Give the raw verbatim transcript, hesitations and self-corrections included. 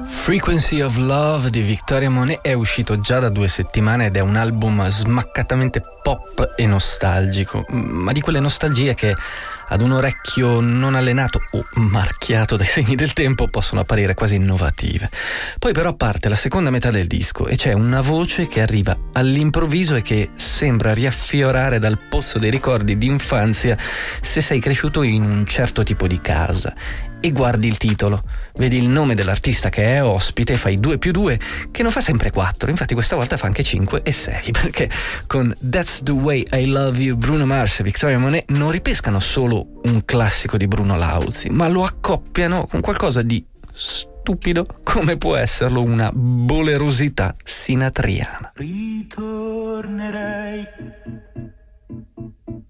Frequency of Love di Victoria Monet è uscito già da due settimane ed è un album smaccatamente pop e nostalgico, ma di quelle nostalgie che ad un orecchio non allenato o marchiato dai segni del tempo possono apparire quasi innovative. Poi però parte la seconda metà del disco e c'è una voce che arriva all'improvviso e che sembra riaffiorare dal pozzo dei ricordi d'infanzia se sei cresciuto in un certo tipo di casa. E guardi il titolo, vedi il nome dell'artista che è ospite e fai due più due, che non fa sempre quattro, infatti questa volta fa anche cinque e sei, perché con That's the Way I Love You Bruno Mars e Victoria Monet non ripescano solo un classico di Bruno Lauzi, ma lo accoppiano con qualcosa di stupido come può esserlo una bolerosità sinatriana. Ritornerei